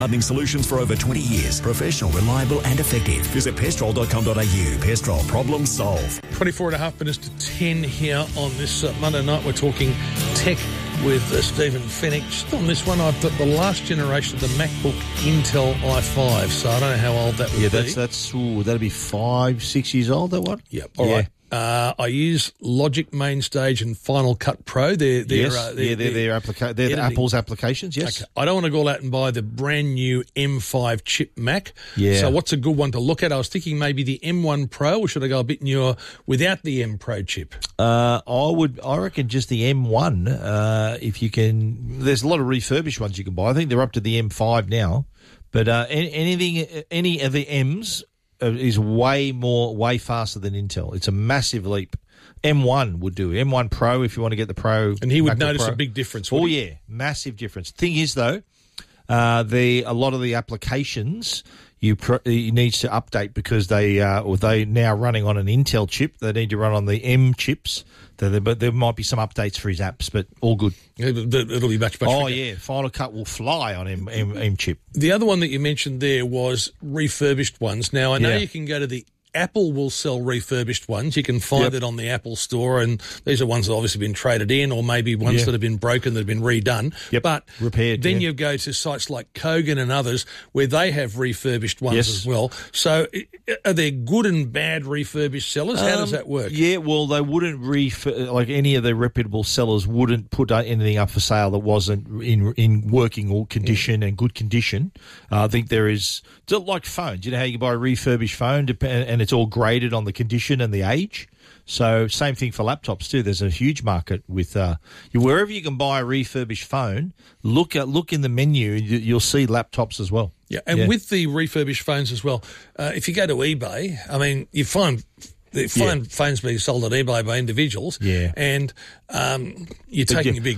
Hardening solutions for over 20 years. Professional, reliable and effective. Visit pestrol.com.au. Pestrol, problem solved. 24 and a half minutes to 10 here on this Monday night. We're talking tech with Stephen Fenech. Just on this one, I've got the last generation of the MacBook Intel i5, so I don't know how old that would be. That'd be 5-6 years old, that one? Yep. All right. I use Logic Mainstage and Final Cut Pro. They're Apple's applications, yes. Okay. I don't want to go out and buy the brand new M5 chip Mac. Yeah. So what's a good one to look at? I was thinking maybe the M1 Pro, or should I go a bit newer without the M Pro chip? I reckon just the M1, if you can. There's a lot of refurbished ones you can buy. I think they're up to the M5 now. But any of the M's is way faster than Intel. It's a massive leap. M1 would do. M1 Pro, if you want to get the Pro. And he would MacBook notice Pro. A big difference. Oh, yeah, massive difference. Thing is, though, a lot of the applications you need to update because they now running on an Intel chip. They need to run on the M chips. But there might be some updates for his apps, but all good. It'll be much Oh, quicker. yeah. Final Cut will fly on M chip. The other one that you mentioned there was refurbished ones. Now, I know you can go to the Apple will sell refurbished ones. You can find it on the Apple store, and these are ones that have obviously been traded in or maybe ones that have been broken that have been redone. Yep. But repaired. Then you go to sites like Kogan and others where they have refurbished ones as well. So are there good and bad refurbished sellers? How does that work? Yeah, well, they wouldn't like any of the reputable sellers wouldn't put anything up for sale that wasn't in working condition and good condition. I think there is, like phones. You know how you can buy a refurbished phone and it's all graded on the condition and the age. So same thing for laptops too. There's a huge market with wherever you can buy a refurbished phone. Look in the menu. You'll see laptops as well. Yeah, and with the refurbished phones as well. If you go to eBay, I mean, you find phones being sold on eBay by individuals. Yeah, and you're taking a bit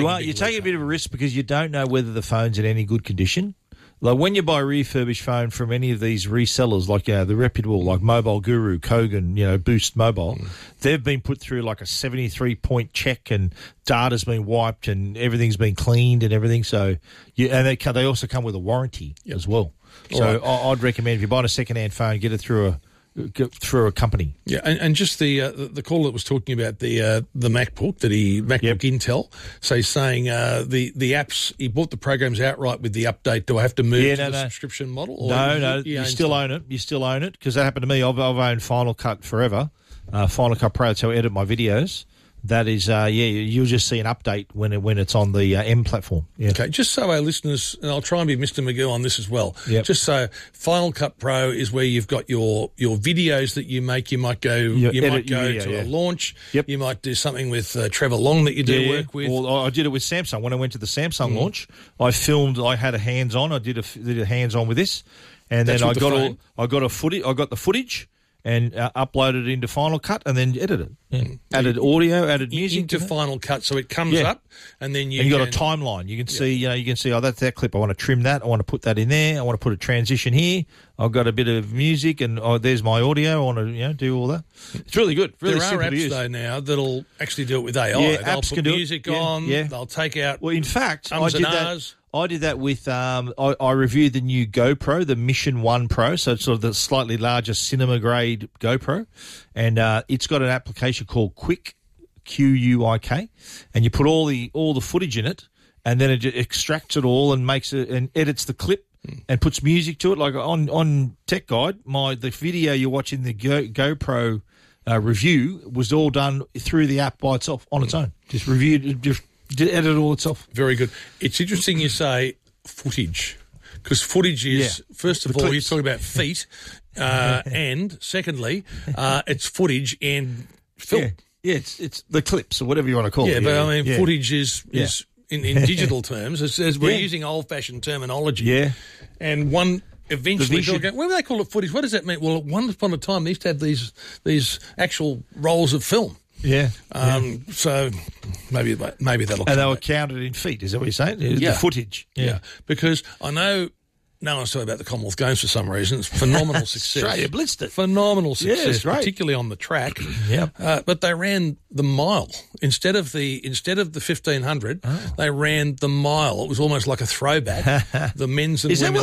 of a risk because you don't know whether the phone's in any good condition. Like when you buy a refurbished phone from any of these resellers, like the reputable, like Mobile Guru, Kogan, Boost Mobile, they've been put through like a 73-point check, and data's been wiped, and everything's been cleaned and everything. So, and they also come with a warranty as well. So I'd recommend if you're buying a second-hand phone, get it through a company. Yeah, and just the caller that was talking about the MacBook Intel. So he's saying the apps, he bought the programs outright with the update. Do I have to move to the subscription model? Or no, you still own it. You still own it because that happened to me. I've owned Final Cut forever. Final Cut Pro, that's how I edit my videos. That is, you'll just see an update when it's on the M platform. Yeah. Okay, just so our listeners, and I'll try and be Mr. Magoo on this as well. Yep. Just so Final Cut Pro is where you've got your videos that you make. You might go to a launch. Yep. You might do something with Trevor Long that you do work with. Well, I did it with Samsung when I went to the Samsung launch. I filmed. I had a hands-on. I did a hands-on with this, and then I got the footage. And uploaded it into Final Cut and then edited it. Added audio, added music into Final Cut, so it comes up, and then you got a timeline. You can see, oh, that's that clip. I want to trim that. I want to put that in there. I want to put a transition here. I've got a bit of music, and there's my audio. I want to do all that. It's really good. Really there are apps though now that'll actually do it with AI. Yeah, they'll apps put can do music it. on. Yeah. They'll take out. Well, in fact, I did that with, I reviewed the new GoPro, the Mission 1 Pro, so it's sort of the slightly larger cinema-grade GoPro, and it's got an application called Quik, Q-U-I-K, and you put all the footage in it, and then it extracts it all and makes it and edits the clip and puts music to it. Like on Tech Guide, the video you're watching, the GoPro review, was all done through the app by itself, on its own. Just reviewed, did edit all itself. Very good. It's interesting you say footage, because footage is, first of all, you're talking about feet, and secondly, it's footage and film. Yeah, it's the clips or whatever you want to call it. But I mean, footage is in digital terms, as we're using old-fashioned terminology. Yeah. And one... Eventually, people go, when do they call it footage? What does that mean? Well, once upon a time, they used to have these actual rolls of film. Yeah. So maybe that'll come. And they were counted in feet, is that what you're saying? Yeah. The footage. Yeah. Because I know No one's talking about the Commonwealth Games for some reason. It's phenomenal success. Australia blitzed it. Phenomenal success, great. particularly on the track. Yeah. But they ran the mile instead of the 1500. They ran the mile. It was almost like a throwback. The men's and Is that women's